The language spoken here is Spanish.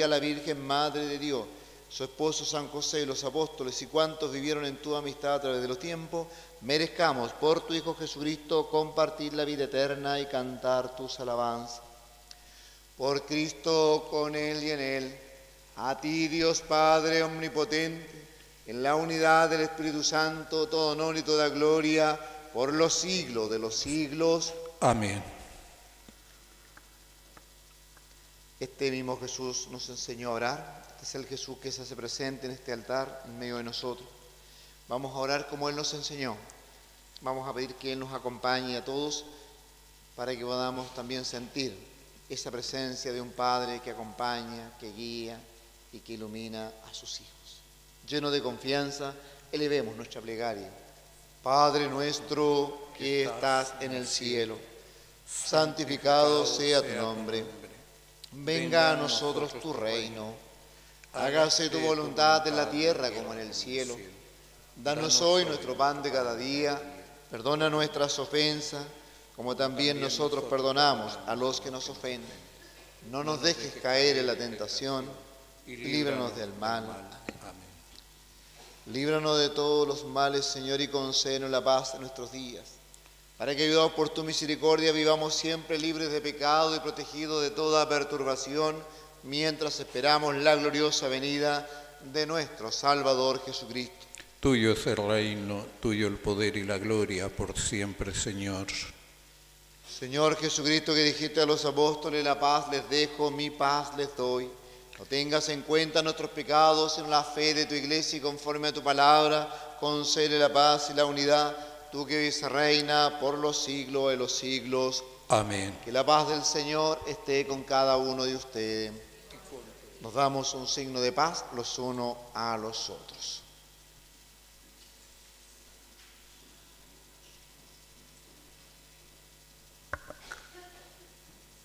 María, la Virgen Madre de Dios, su esposo San José y los apóstoles y cuantos vivieron en tu amistad a través de los tiempos, merezcamos por tu Hijo Jesucristo compartir la vida eterna y cantar tus alabanzas. Por Cristo, con Él y en Él, a ti Dios Padre omnipotente, en la unidad del Espíritu Santo, todo honor y toda gloria, por los siglos de los siglos. Amén. Este mismo Jesús nos enseñó a orar. Este es el Jesús que se hace presente en este altar en medio de nosotros. Vamos a orar como Él nos enseñó. Vamos a pedir que Él nos acompañe a todos para que podamos también sentir esa presencia de un Padre que acompaña, que guía y que ilumina a sus hijos. Lleno de confianza, elevemos nuestra plegaria. Padre nuestro que estás en el cielo, santificado sea tu nombre. Venga a nosotros tu reino. Hágase tu voluntad en la tierra como en el cielo. Danos hoy nuestro pan de cada día. Perdona nuestras ofensas, como también nosotros perdonamos a los que nos ofenden. No nos dejes caer en la tentación y líbranos del mal. Líbranos de todos los males, Señor, y concédenos la paz en nuestros días, para que, ayudados por tu misericordia, vivamos siempre libres de pecado y protegidos de toda perturbación, mientras esperamos la gloriosa venida de nuestro Salvador Jesucristo. Tuyo es el reino, tuyo el poder y la gloria por siempre, Señor. Señor Jesucristo, que dijiste a los apóstoles, la paz les dejo, mi paz les doy. No tengas en cuenta nuestros pecados, sino la fe de tu iglesia, y conforme a tu palabra, concede la paz y la unidad, tú que vives reina por los siglos de los siglos. Amén. Que la paz del Señor esté con cada uno de ustedes. Nos damos un signo de paz los unos a los otros.